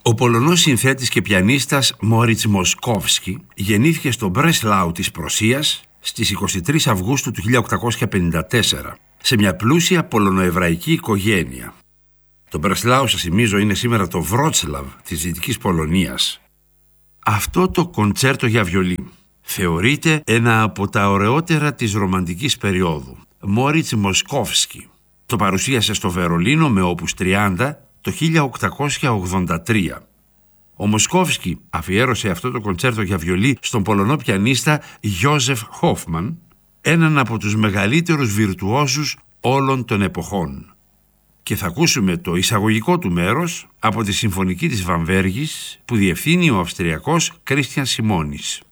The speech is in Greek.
Ο Πολωνός συνθέτης και πιανίστας Μόριτς Μοσκόφσκι γεννήθηκε στο Μπρεσλάου της Πρωσίας στις 23 Αυγούστου του 1854 σε μια πλούσια πολωνοεβραϊκή οικογένεια. Το Μπρεσλάου, σας θυμίζω, είναι σήμερα το Βρότσλαβ της Δυτικής Πολωνίας. Αυτό το κοντσέρτο για βιολί θεωρείται ένα από τα ωραιότερα της ρομαντικής περίοδου. Μόριτς Μοσκόφσκι το παρουσίασε στο Βερολίνο με όπους 30 το 1883. Ο Μοσκόφσκι αφιέρωσε αυτό το κοντσέρτο για βιολί στον Πολωνό πιανίστα Γιόζεφ Χόφμαν, έναν από τους μεγαλύτερους βιρτουόζους όλων των εποχών. Και θα ακούσουμε το εισαγωγικό του μέρος από τη Συμφωνική της Βαμβέργης που διευθύνει ο Αυστριακός Κρίστιαν Σιμώνης.